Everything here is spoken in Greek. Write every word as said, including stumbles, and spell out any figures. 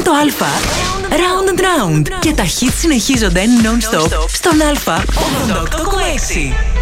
στο Α. Round and round. Και τα hits συνεχίζονται non-stop στον Α ογδόντα οκτώ κόμμα έξι.